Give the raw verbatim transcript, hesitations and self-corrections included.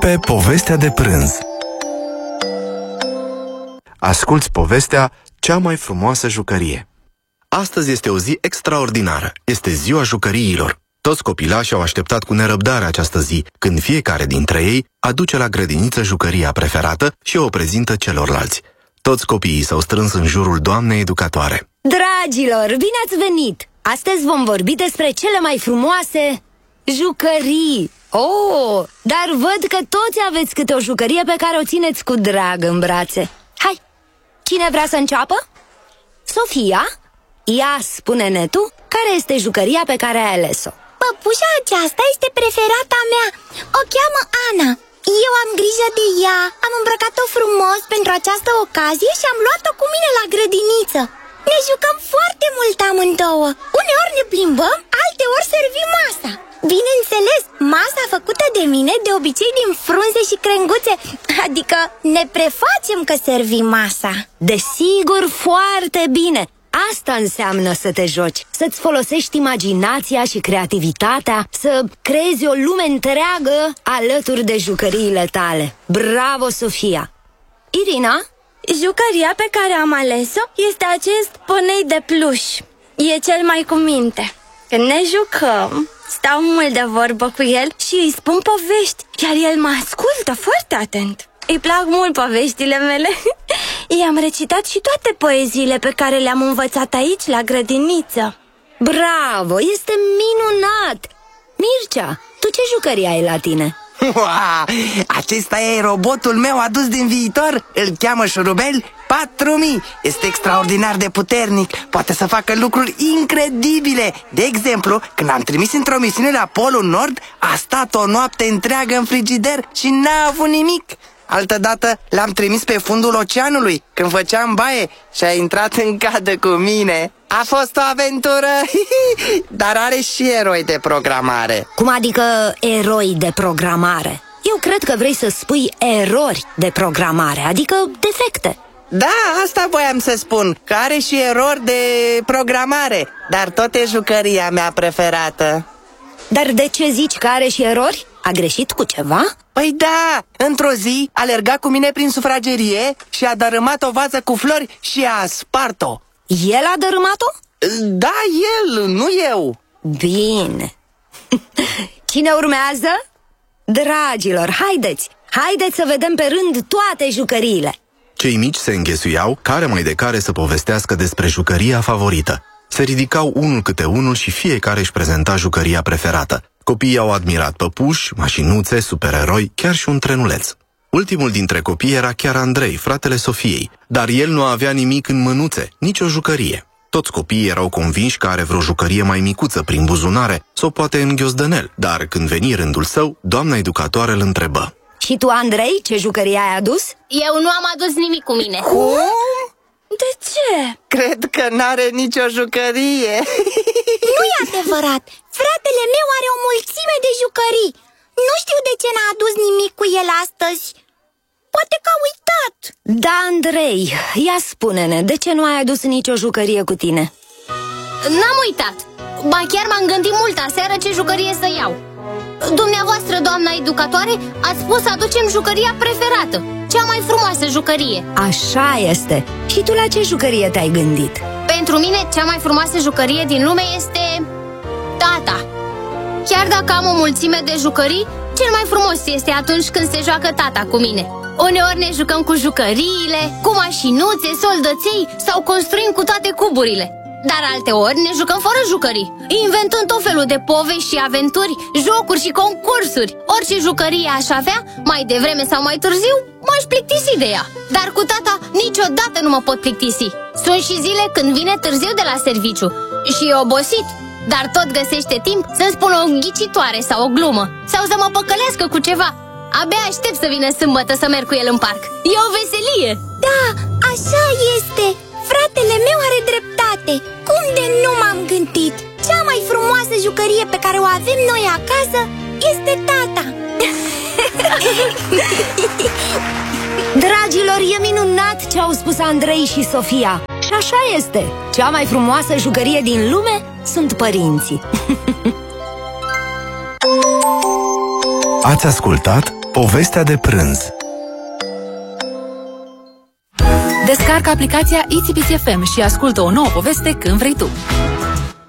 pe Povestea de prânz. Asculți povestea Cea mai frumoasă jucărie. Astăzi este o zi extraordinară. Este ziua jucăriilor. Toți copilașii au așteptat cu nerăbdare această zi, când fiecare dintre ei aduce la grădiniță jucăria preferată și o prezintă celorlalți. Toți copiii s-au strâns în jurul doamnei educatoare. Dragilor, bine ați venit! Astăzi vom vorbi despre cele mai frumoase jucării. Oh, dar văd că toți aveți câte o jucărie pe care o țineți cu drag în brațe. Hai, cine vrea să înceapă? Sofia, ia spune-ne tu, care este jucăria pe care ai ales-o? Păpușa aceasta este preferata mea. O cheamă Ana. Eu am grijă de ea, am îmbrăcat-o frumos pentru această ocazie și am luat-o cu mine la grădiniță. Ne jucăm foarte mult amândouă. Uneori ne plimbăm, alteori servim masa. Bineînțeles, masa făcută de mine de obicei din frunze și crenguțe. Adică ne prefacem că servim masa. Desigur, foarte bine! Asta înseamnă să te joci, să-ți folosești imaginația și creativitatea, să creezi o lume întreagă alături de jucăriile tale. Bravo, Sofia! Irina? Jucăria pe care am ales-o este acest ponei de pluș. E cel mai cu minte. Când ne jucăm, stau mult de vorbă cu el și îi spun povești, iar el mă ascultă foarte atent. Îi plac mult poveștile mele. I-am recitat și toate poeziile pe care le-am învățat aici, la grădiniță. Bravo! Este minunat! Mircea, tu ce jucărie ai la tine? Uau, acesta e robotul meu adus din viitor. Îl cheamă Șurubel patru mii. Este extraordinar de puternic. Poate să facă lucruri incredibile. De exemplu, când am trimis într-o misiune la Polul Nord, a stat o noapte întreagă în frigider și n-a avut nimic. Altădată l-am trimis pe fundul oceanului când făceam baie și a intrat în cadă cu mine. A fost o aventură, dar are și eroi de programare. Cum adică eroi de programare? Eu cred că vrei să spui erori de programare, adică defecte. Da, asta voiam să spun, că are și erori de programare, dar tot e jucăria mea preferată. Dar de ce zici că are și erori? A greșit cu ceva? Păi da, într-o zi alerga cu mine prin sufragerie și a dărâmat o vază cu flori și a spart-o. El a dărâmat-o? Da, el, nu eu. Bine. Cine urmează? Dragilor, haideți, haideți să vedem pe rând toate jucăriile. Cei mici se înghesuiau care mai de care să povestească despre jucăria favorită. Se ridicau unul câte unul și fiecare își prezenta jucăria preferată. Copiii au admirat păpuși, mașinuțe, supereroi, chiar și un trenuleț. Ultimul dintre copii era chiar Andrei, fratele Sofiei, dar el nu avea nimic în mânuțe, nici o jucărie. Toți copiii erau convinși că are vreo jucărie mai micuță prin buzunare sau poate în ghiozdănel, dar când veni rândul său, doamna educatoare îl întrebă. Și tu, Andrei, ce jucărie ai adus? Eu nu am adus nimic cu mine. Cum? De ce? Cred că n-are nicio jucărie. Nu-i adevărat! Fratele meu are o mulțime de jucării. Nu știu de ce n-a adus nimic cu el astăzi. Poate că a uitat. Da, Andrei, ia spune-ne, de ce nu ai adus nicio jucărie cu tine? N-am uitat. Ba chiar m-am gândit mult aseară ce jucărie să iau. Dumneavoastră, doamna educatoare, ați spus să aducem jucăria preferată, cea mai frumoasă jucărie. Așa este. Și tu la ce jucărie te-ai gândit? Pentru mine, cea mai frumoasă jucărie din lume este tata. Chiar dacă am o mulțime de jucării, cel mai frumos este atunci când se joacă tata cu mine. Uneori ne jucăm cu jucăriile, cu mașinuțe, soldăței sau construim cu toate cuburile. Dar alteori ne jucăm fără jucării, inventând tot felul de povești și aventuri, jocuri și concursuri. Orice jucărie aș avea, mai devreme sau mai târziu, m-aș plictisi de ea. Dar cu tata niciodată nu mă pot plictisi. Sunt și zile când vine târziu de la serviciu și e obosit, dar tot găsește timp să-mi spună o ghicitoare sau o glumă, sau să mă păcălească cu ceva. Abia aștept să vină sâmbătă să merg cu el în parc. E o veselie. Da, așa este. Fratele meu are dreptate. Cum de nu m-am gândit? Cea mai frumoasă jucărie pe care o avem noi acasă este tata. Dragilor, e minunat ce au spus Andrei și Sofia. Și așa este. Cea mai frumoasă jucărie din lume sunt părinții. Ați ascultat Povestea de prânz. Descarcă aplicația I T B C F M și ascultă o nouă poveste când vrei tu.